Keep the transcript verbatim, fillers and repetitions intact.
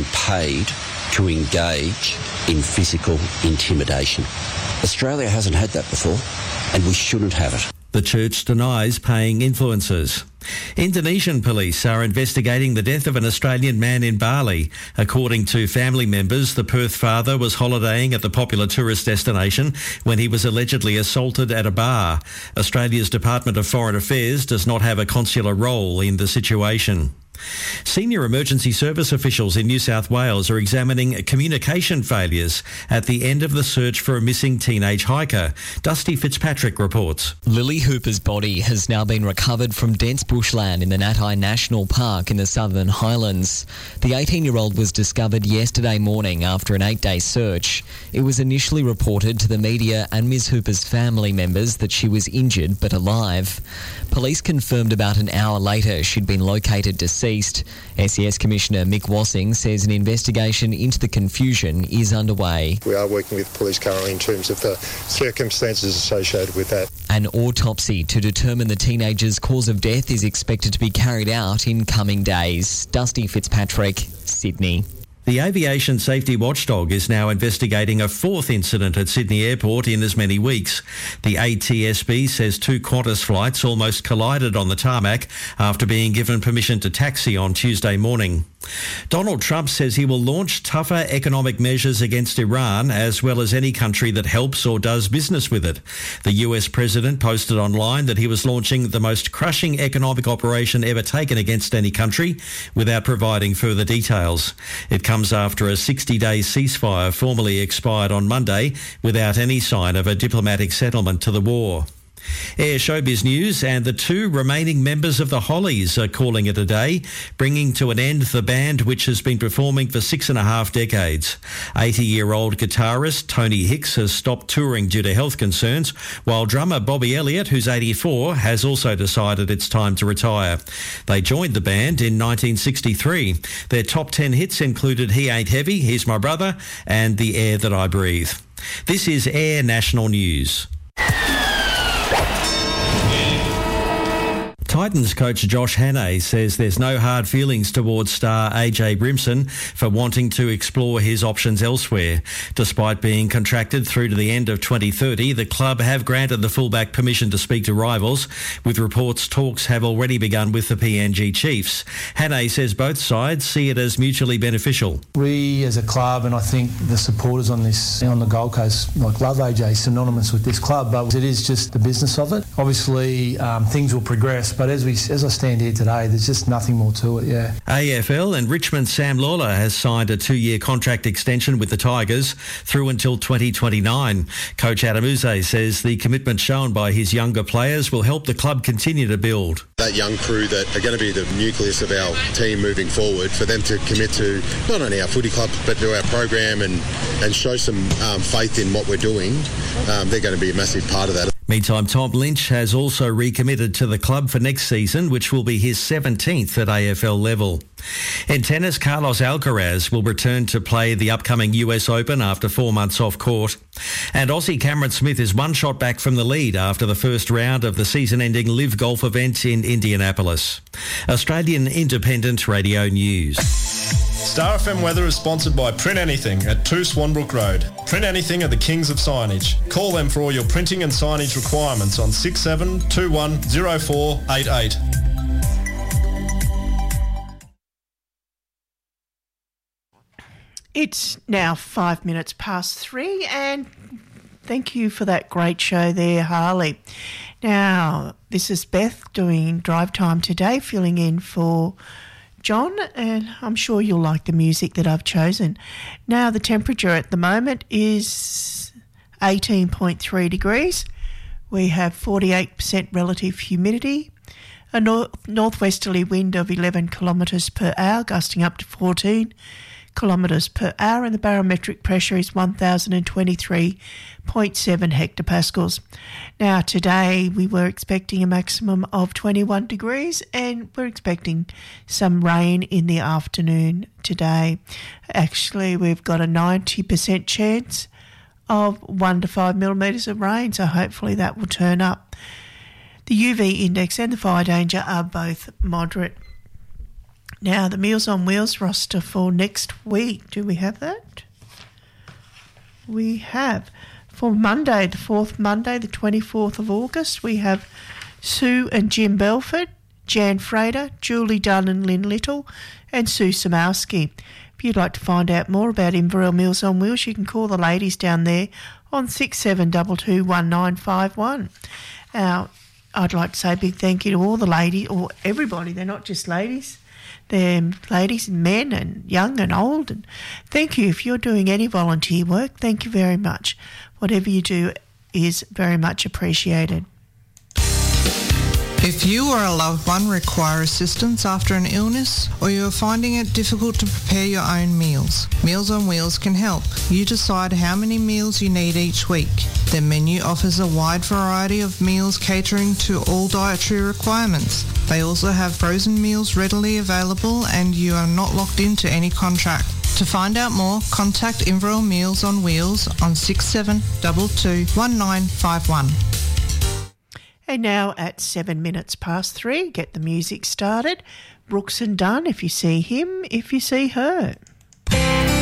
being paid to engage in physical intimidation. Australia hasn't had that before, and we shouldn't have it. The church denies paying influencers. Indonesian police are investigating the death of an Australian man in Bali. According to family members, the Perth father was holidaying at the popular tourist destination when he was allegedly assaulted at a bar. Australia's Department of Foreign Affairs does not have a consular role in the situation. Senior emergency service officials in New South Wales are examining communication failures at the end of the search for a missing teenage hiker. Dusty Fitzpatrick reports. Lily Hooper's body has now been recovered from dense bushland in the Natai National Park in the Southern Highlands. The eighteen-year-old was discovered yesterday morning after an eight-day search. It was initially reported to the media and Miz Hooper's family members that she was injured but alive. Police confirmed about an hour later she'd been located deceased. S E S Commissioner Mick Wassing says an investigation into the confusion is underway. We are working with police currently in terms of the circumstances associated with that. An autopsy to determine the teenager's cause of death is expected to be carried out in coming days. Dusty Fitzpatrick, Sydney. The aviation safety watchdog is now investigating a fourth incident at Sydney Airport in as many weeks. The A T S B says two Qantas flights almost collided on the tarmac after being given permission to taxi on Tuesday morning. Donald Trump says he will launch tougher economic measures against Iran as well as any country that helps or does business with it. The U S president posted online that he was launching the most crushing economic operation ever taken against any country without providing further details. It comes after a sixty-day ceasefire formally expired on Monday without any sign of a diplomatic settlement to the war. Air Showbiz News, and the two remaining members of the Hollies are calling it a day, bringing to an end the band which has been performing for six and a half decades. eighty-year-old guitarist Tony Hicks has stopped touring due to health concerns, while drummer Bobby Elliott, who's eighty-four, has also decided it's time to retire. They joined the band in nineteen sixty-three. Their top ten hits included He Ain't Heavy, He's My Brother, and The Air That I Breathe. This is Air National News. Titans coach Josh Hannay says there's no hard feelings towards star A J Brimson for wanting to explore his options elsewhere. Despite being contracted through to the end of twenty thirty, the club have granted the fullback permission to speak to rivals, with reports talks have already begun with the P N G Chiefs. Hannay says both sides see it as mutually beneficial. We as a club, and I think the supporters on this on the Gold Coast, like love A J, synonymous with this club, but it is just the business of it. Obviously, um, things will progress, but But as we, as I stand here today, there's just nothing more to it, yeah. A F L and Richmond's Sam Lawler has signed a two-year contract extension with the Tigers through until twenty twenty-nine. Coach Adam Uze says the commitment shown by his younger players will help the club continue to build. That young crew that are going to be the nucleus of our team moving forward, for them to commit to not only our footy club but to our program and, and show some um, faith in what we're doing, um, they're going to be a massive part of that. Meantime, Tom Lynch has also recommitted to the club for next season, which will be his seventeenth at A F L level. In tennis, Carlos Alcaraz will return to play the upcoming U S Open after four months off court. And Aussie Cameron Smith is one shot back from the lead after the first round of the season-ending Live Golf event in Indianapolis. Australian Independent Radio News. Star F M weather is sponsored by Print Anything at two Swanbrook Road. Print Anything are the kings of signage. Call them for all your printing and signage requirements on six seven two one zero four eight eight. It's now five minutes past three, and thank you for that great show there, Harley. Now, this is Beth doing Drive Time today, filling in for John, and I'm sure you'll like the music that I've chosen. Now, the temperature at the moment is eighteen point three degrees. We have forty-eight percent relative humidity, a north northwesterly wind of eleven kilometres per hour, gusting up to fourteen kilometres per hour, and the barometric pressure is one thousand twenty-three point seven hectopascals. Now, today we were expecting a maximum of twenty-one degrees, and we're expecting some rain in the afternoon today. Actually, we've got a ninety percent chance of one to five millimetres of rain, so hopefully that will turn up. The U V index and the fire danger are both moderate. Now, the Meals on Wheels roster for next week. Do we have that? We have. For Monday, the fourth Monday, the twenty-fourth of August, we have Sue and Jim Belford, Jan Frater, Julie Dunn and Lynn Little, and Sue Samowski. If you'd like to find out more about Inverell Meals on Wheels, you can call the ladies down there on six seven two two, one nine five one. Now, I'd like to say a big thank you to all the ladies, or everybody. They're not just ladies. They're ladies and men and young and old. And thank you. If you're doing any volunteer work, thank you very much. Whatever you do is very much appreciated. If you or a loved one require assistance after an illness, or you are finding it difficult to prepare your own meals, Meals on Wheels can help. You decide how many meals you need each week. Their menu offers a wide variety of meals catering to all dietary requirements. They also have frozen meals readily available, and you are not locked into any contract. To find out more, contact Inverell Meals on Wheels on six seven two two, one nine five one. And now at seven minutes past three, get the music started. Brooks and Dunn, if you see him, if you see her.